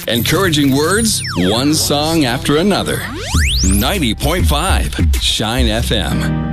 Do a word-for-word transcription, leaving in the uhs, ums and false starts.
Encouraging words, one song after another. ninety point five Shine F M.